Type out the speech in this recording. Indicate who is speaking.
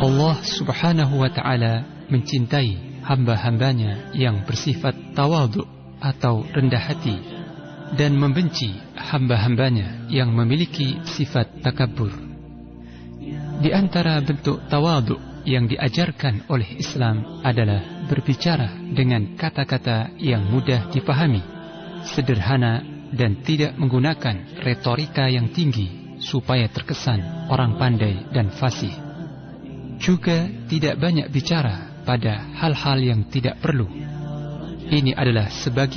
Speaker 1: Allah subhanahu wa ta'ala mencintai hamba-hambanya yang bersifat tawadhu atau rendah hati, dan membenci hamba-hambanya yang memiliki sifat takabur. Di antara bentuk tawadhu yang diajarkan oleh Islam adalah berbicara dengan kata-kata yang mudah dipahami, sederhana, dan tidak menggunakan retorika yang tinggi supaya terkesan orang pandai dan fasih. Juga tidak banyak bicara pada hal-hal yang tidak perlu. Ini adalah sebagian